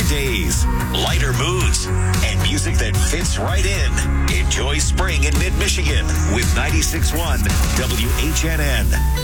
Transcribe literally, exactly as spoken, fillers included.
days, lighter moods, and music that fits right in. Enjoy spring in mid-Michigan with ninety-six point one W H N N.